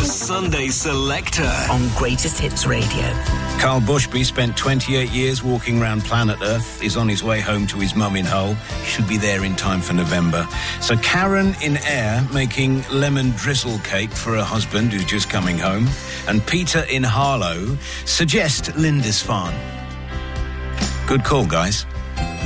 Sunday Selector on Greatest Hits Radio. Carl Bushby spent 28 years walking around planet Earth, is on his way home to his mum in Hull. Should be there in time for November. So Karen in Ayr making lemon drizzle cake for her husband who's just coming home. And Peter in Harlow suggest Lindisfarne. Good call, guys.